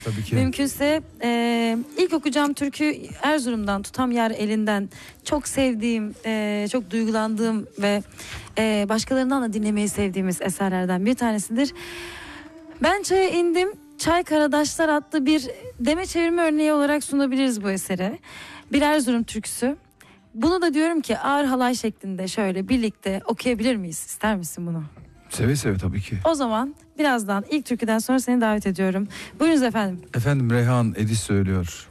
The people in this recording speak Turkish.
Tabii ki. Mümkünse ilk okuyacağım türkü Erzurum'dan, Tutam Yar Elinden. Çok sevdiğim, çok duygulandığım ve başkalarından da dinlemeyi sevdiğimiz eserlerden bir tanesidir. Ben çaya indim. Çay Karadaşlar adlı bir deme çevirme örneği olarak sunabiliriz bu eseri. Bir Erzurum türküsü. Bunu da diyorum ki ağır halay şeklinde şöyle birlikte okuyabilir miyiz? İster misin bunu? Seve seve tabii ki. O zaman birazdan ilk türküden sonra seni davet ediyorum. Buyurunuz efendim. Efendim Reyhan Edis söylüyor.